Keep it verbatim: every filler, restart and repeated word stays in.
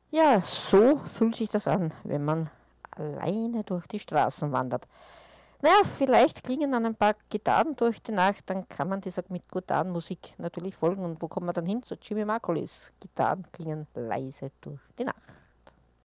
Ja, so fühlt sich das an, wenn man alleine durch die Straßen wandert. Naja, vielleicht klingen dann ein paar Gitarren durch die Nacht, dann kann man dieser mit Gitarrenmusik natürlich folgen. Und wo kommen wir dann hin? Zu Jimmy Marcolis. Gitarren klingen leise durch die Nacht.